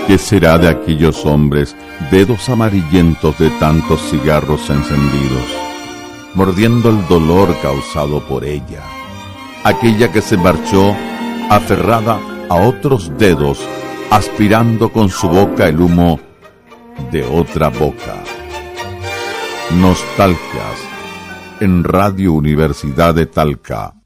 ¿Qué será de aquellos hombres, dedos amarillentos de tantos cigarros encendidos, mordiendo el dolor causado por ella? Aquella que se marchó aferrada a otros dedos, aspirando con su boca el humo de otra boca. Nostalgias en Radio Universidad de Talca.